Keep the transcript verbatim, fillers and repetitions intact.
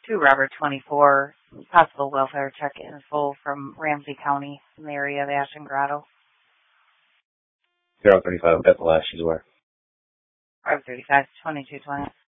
two Robert twenty-four, possible welfare check info from Ramsey County in the area of Ashen Grotto. zero thirty-five, Beth Lash, she's aware. five thirty-five, twenty-two twenty.